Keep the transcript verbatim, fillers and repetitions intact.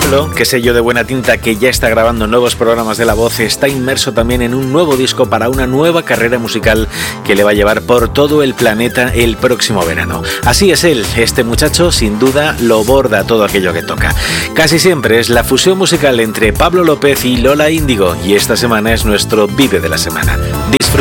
Pablo, que sello de buena tinta que ya está grabando nuevos programas de La Voz, está inmerso también en un nuevo disco para una nueva carrera musical que le va a llevar por todo el planeta el próximo verano. Así es él, este muchacho sin duda lo borda todo aquello que toca. Casi siempre es la fusión musical entre Pablo López y Lola Índigo, y esta semana es nuestro Vive de la Semana. Disfruta.